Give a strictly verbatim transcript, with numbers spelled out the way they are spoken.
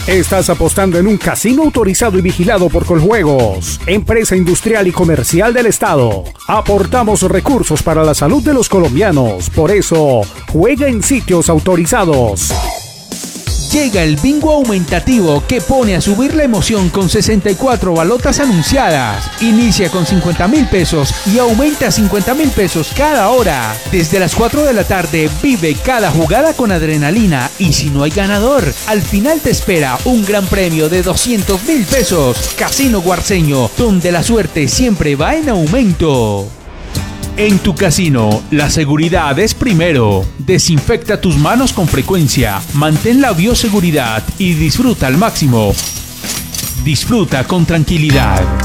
Estás apostando en un casino autorizado y vigilado por Coljuegos, empresa industrial y comercial del Estado. Aportamos recursos para la salud de los colombianos. Por eso, juega en sitios autorizados. Llega el bingo aumentativo que pone a subir la emoción con sesenta y cuatro balotas anunciadas. Inicia con cincuenta mil pesos y aumenta a cincuenta mil pesos cada hora. Desde las cuatro de la tarde vive cada jugada con adrenalina y si no hay ganador, al final te espera un gran premio de doscientos mil pesos. Casino Guarceño, donde la suerte siempre va en aumento. En tu casino, la seguridad es primero. Desinfecta tus manos con frecuencia, mantén la bioseguridad y disfruta al máximo. Disfruta con tranquilidad.